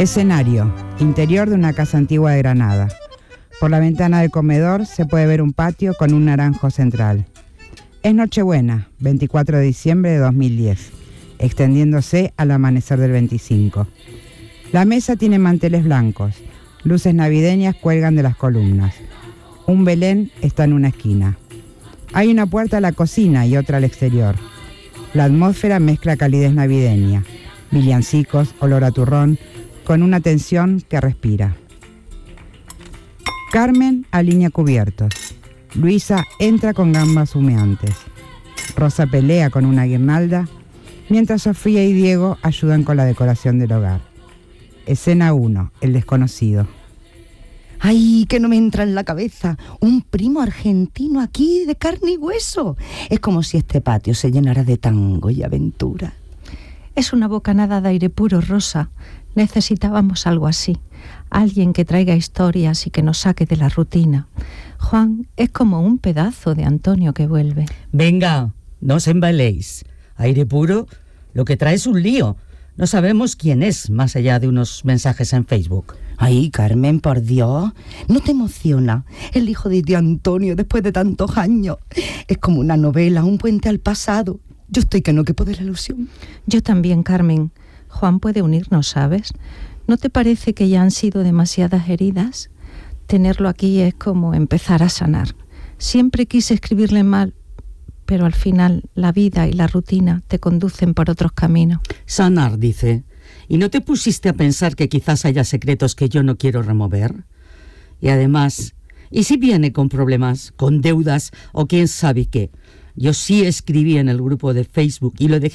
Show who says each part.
Speaker 1: Escenario: interior de una casa antigua de Granada. Por la ventana del comedor se puede ver un patio con un naranjo central. Es Nochebuena, 24 de diciembre de 2010, extendiéndose al amanecer del 25. La mesa tiene manteles blancos, luces navideñas cuelgan de las columnas. Un Belén está en una esquina. Hay una puerta a la cocina y otra al exterior. La atmósfera mezcla calidez navideña, villancicos, olor a turrón, con una tensión que respira. Carmen alinea cubiertos. Luisa entra con gambas humeantes. Rosa pelea con una guirnalda, mientras Sofía y Diego ayudan con la decoración del hogar. Escena 1, el desconocido.
Speaker 2: ¡Ay, que no me entra en la cabeza! Un primo argentino aquí de carne y hueso. Es como si este patio se llenara de tango y aventura.
Speaker 3: Es una bocanada de aire puro, Rosa. Necesitábamos algo así. Alguien que traiga historias y que nos saque de la rutina. Juan es como un pedazo de Antonio que vuelve.
Speaker 4: Venga, no os embaléis. Aire puro, lo que trae es un lío. No sabemos quién es, más allá de unos mensajes en Facebook.
Speaker 2: Ay, Carmen, por Dios, ¿no te emociona el hijo de Antonio después de tantos años? Es como una novela, un puente al pasado. Yo estoy que no quepo de la ilusión.
Speaker 3: Yo también, Carmen. Juan puede unirnos, ¿sabes? ¿No te parece que ya han sido demasiadas heridas? Tenerlo aquí es como empezar a sanar. Siempre quise escribirle mal, pero al final la vida y la rutina te conducen por otros caminos.
Speaker 4: Sanar, dice. ¿Y no te pusiste a pensar que quizás haya secretos que yo no quiero remover? Y además, ¿y si viene con problemas, con deudas o quién sabe qué? Yo sí escribí en el grupo de Facebook y lo dejé